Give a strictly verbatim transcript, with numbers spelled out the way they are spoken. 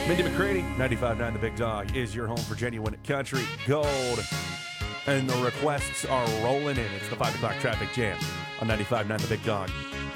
Mindy McCready, ninety-five point nine The Big Dog, is your home for genuine country gold. And the requests are rolling in. It's the five o'clock traffic jam on ninety-five point nine The Big Dog.